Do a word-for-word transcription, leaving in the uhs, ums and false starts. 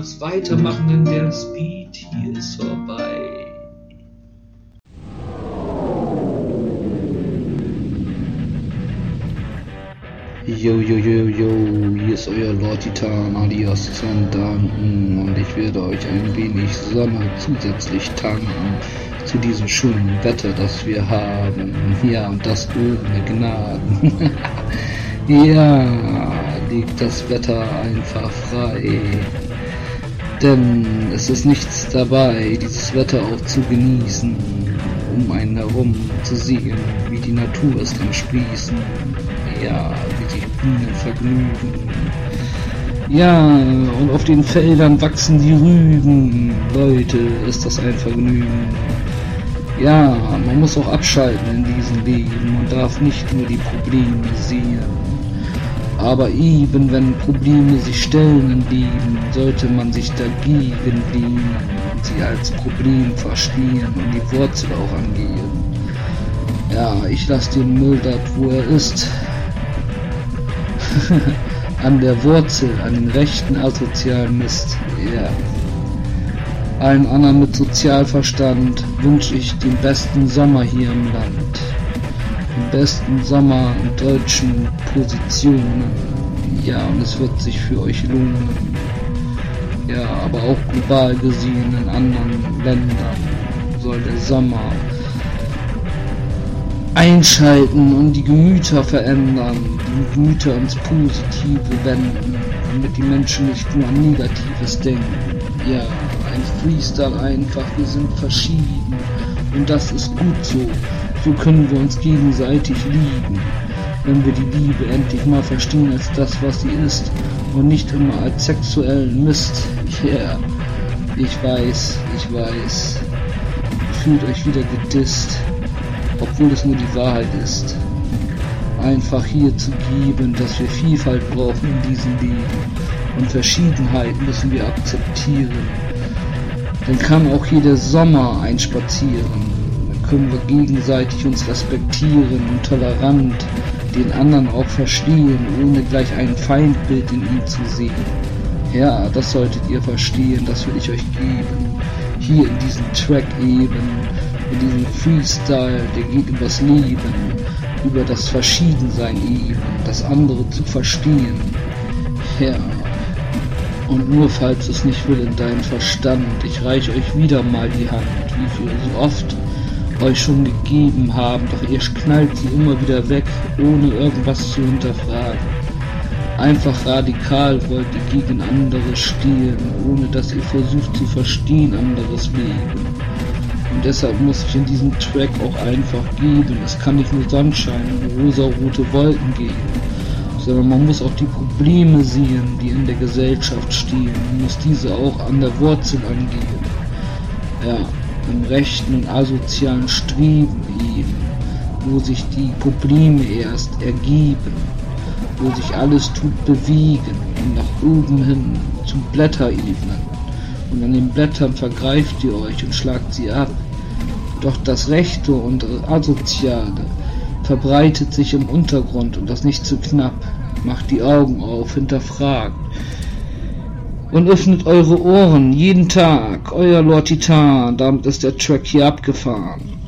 lass weitermachen, denn der Speed hier ist vorbei. Yo, yo, yo, yo, hier ist euer Lord Titan alias Zandanken und ich werde euch ein wenig Sonne zusätzlich tanken zu diesem schönen Wetter, das wir haben. Ja, und das ohne Gnaden. Ja, liegt das Wetter einfach frei. Denn es ist nichts dabei, dieses Wetter auch zu genießen, um einen herum zu sehen, wie die Natur ist am Sprießen. Ja, wie sich Bienen vergnügen. Ja, und auf den Feldern wachsen die Rüben. Leute, ist das ein Vergnügen. Ja, man muss auch abschalten in diesem Leben und darf nicht nur die Probleme sehen. Aber eben wenn Probleme sich stellen im Leben, sollte man sich dagegen lehnen und sie als Problem verstehen und die Wurzel auch angehen. Ja, ich lasse den Müll dort, wo er ist. An der Wurzel, an den rechten asozialen Mist. Ja. Allen anderen mit Sozialverstand wünsche ich den besten Sommer hier im Land. Den besten Sommer in deutschen Positionen. Ja, und es wird sich für euch lohnen. Ja, aber auch global gesehen in anderen Ländern soll der Sommer einschalten und die Gemüter verändern, die Gemüter ins Positive wenden, damit die Menschen nicht nur an Negatives denken. Ja, ein Freestyle einfach, wir sind verschieden und das ist gut so. So können wir uns gegenseitig lieben, wenn wir die Liebe endlich mal verstehen als das, was sie ist und nicht immer als sexuellen Mist. Ja, yeah. Ich weiß, ich weiß, fühlt euch wieder gedisst. Obwohl es nur die Wahrheit ist. Einfach hier zu geben, dass wir Vielfalt brauchen in diesem Leben und Verschiedenheit müssen wir akzeptieren. Dann kann auch jeder Sommer einspazieren. Dann können wir gegenseitig uns respektieren und tolerant den anderen auch verstehen, ohne gleich ein Feindbild in ihm zu sehen. Ja, das solltet ihr verstehen, das will ich euch geben. Hier in diesem Track eben. In diesem Freestyle, der geht übers Leben, über das Verschiedensein eben, das andere zu verstehen. Ja, und nur falls es nicht will in deinen Verstand, ich reiche euch wieder mal die Hand, wie wir so oft euch schon gegeben haben, doch ihr knallt sie immer wieder weg, ohne irgendwas zu hinterfragen. Einfach radikal wollt ihr gegen andere stehen, ohne dass ihr versucht zu verstehen anderes Leben. Und deshalb muss ich in diesem Track auch einfach geben. Es kann nicht nur Sonnenschein und rosa-rote Wolken geben, sondern man muss auch die Probleme sehen, die in der Gesellschaft stehen. Man muss diese auch an der Wurzel angehen. Ja, im rechten und asozialen Streben eben, wo sich die Probleme erst ergeben, wo sich alles tut bewegen und nach oben hin zu Blätterebenen. Und an den Blättern vergreift ihr euch und schlagt sie ab. Doch das Rechte und Asoziale verbreitet sich im Untergrund und das nicht zu knapp. Macht die Augen auf, hinterfragt und öffnet eure Ohren jeden Tag. Euer Lord Titan, damit ist der Track hier abgefahren.